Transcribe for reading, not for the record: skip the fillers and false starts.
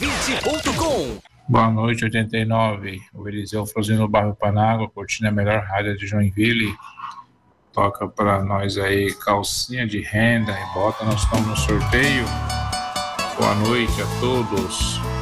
Hit.com. Boa noite, 89. O Eliseu Frozino Barro Panágua, curtindo a melhor rádio de Joinville. Toca pra nós aí calcinha de renda e bota, nós estamos no sorteio. Boa noite a todos.